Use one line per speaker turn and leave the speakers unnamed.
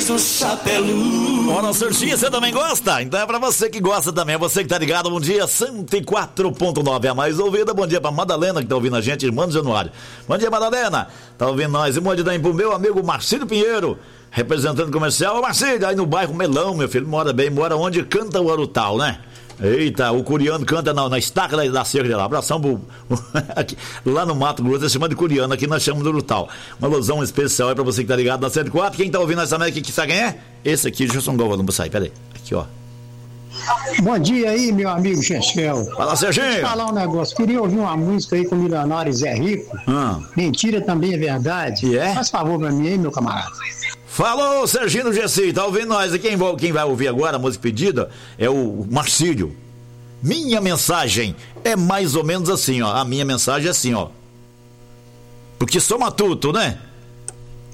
Ora, Serginho, você também gosta? Então é pra você que gosta também, é você que tá ligado. Bom dia, 104.9, a mais ouvida. Bom dia pra Madalena, que tá ouvindo a gente, irmã do Januário. Bom dia, Madalena, tá ouvindo nós. E bom dia também pro meu amigo Marcílio Pinheiro, representante comercial. Ô Marcílio, aí no bairro Melão, meu filho, mora bem, mora onde canta o Arutal, né? Eita, o Curiano canta na estaca da cerca de lá. Abração aqui, lá no Mato Grosso, eles chamam de Curiano, aqui nós chamamos de Urutal. Uma alusão especial é pra você que tá ligado na 104. Quem tá ouvindo essa média aqui, que sabe quem é? Esse aqui, Gilson Galvão, não vou sair, peraí. Aqui, ó.
Bom dia aí, meu amigo Chechel.
Fala, Serginho.
Deixa eu falar um negócio. Queria ouvir uma música aí com o milionário Zé Rico. Mentira também é verdade. Faz favor pra mim aí, meu camarada.
Falou, Serginho Gessi, tá ouvindo nós? Quem vai ouvir agora a música pedida é o Marcílio. Minha mensagem é mais ou menos assim, ó. A minha mensagem é assim, ó. Porque sou matuto, né?